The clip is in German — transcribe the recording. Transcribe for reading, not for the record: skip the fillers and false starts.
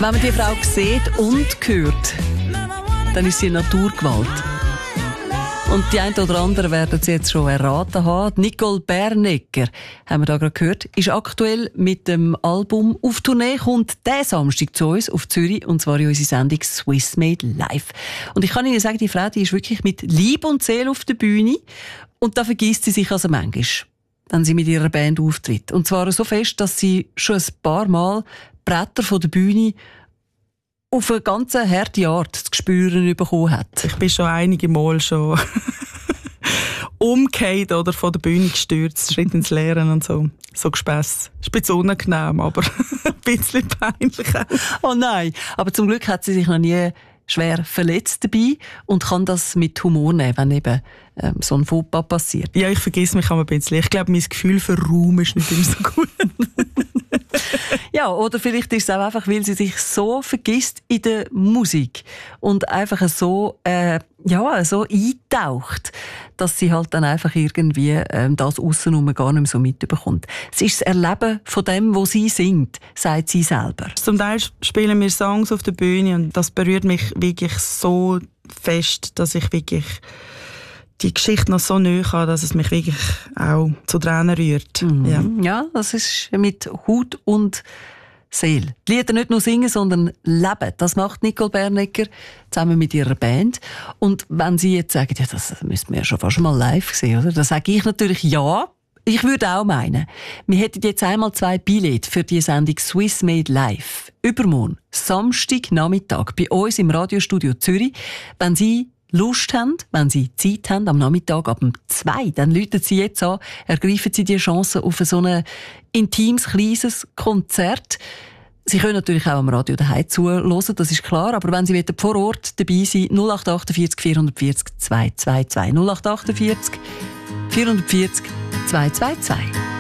Wenn man die Frau sieht und hört, dann ist sie eine Naturgewalt. Und die einen oder anderen werden sie jetzt schon erraten haben. Nicole Bernecker, haben wir da gerade gehört, ist aktuell mit dem Album auf Tournee, kommt diesen Samstag zu uns auf Zürich, und zwar in unsere Sendung Swiss Made Live. Und ich kann Ihnen sagen, die Frau, die ist wirklich mit Liebe und Seele auf der Bühne, und da vergisst sie sich also manchmal, wenn sie mit ihrer Band auftritt. Und zwar so fest, dass sie schon ein paar Mal Bretter von der Bühne auf eine ganz harte Art zu spüren bekommen hat. Ich bin schon einige Mal schon umgekehrt oder von der Bühne gestürzt, Schritt ins Leeren und so. So Gespäss. Ist ein bisschen unangenehm, aber ein bisschen peinlich auch. Oh nein, aber zum Glück hat sie sich noch nie schwer verletzt dabei und kann das mit Humor nehmen, wenn eben so ein Fauxpas passiert. Ja, ich vergesse mich ein bisschen. Ich glaube, mein Gefühl für Raum ist nicht immer so gut. Ja, oder vielleicht ist es auch einfach, weil sie sich so vergisst in der Musik und einfach so, so eintaucht, dass sie halt dann einfach irgendwie das Aussenrum gar nicht mehr so mitbekommt. Es ist das Erleben von dem, was sie singt, sagt sie selber. Zum Teil spielen wir Songs auf der Bühne und das berührt mich wirklich so fest, dass ich wirklich die Geschichte noch so nahe habe, dass es mich wirklich auch zu Tränen rührt. Mhm. Ja, das ist mit Haut und Seele. Die Lieder nicht nur singen, sondern leben. Das macht Nicole Bernecker zusammen mit ihrer Band. Und wenn Sie jetzt sagen, ja, das müssten wir ja schon fast mal live sehen, oder? Dann sage ich natürlich ja. Ich würde auch meinen, wir hätten jetzt einmal 2 Billette für die Sendung Swiss Made Live. Übermorgen, Samstagnachmittag, bei uns im Radiostudio Zürich. Wenn Sie Lust haben, wenn Sie Zeit haben, am Nachmittag ab 2, dann rufen Sie jetzt an, ergreifen Sie die Chance auf so ein intimes, kleines Konzert. Sie können natürlich auch am Radio daheim zuhören, das ist klar, aber wenn Sie vor Ort dabei sind, 0848 440 222. 0848 440 222.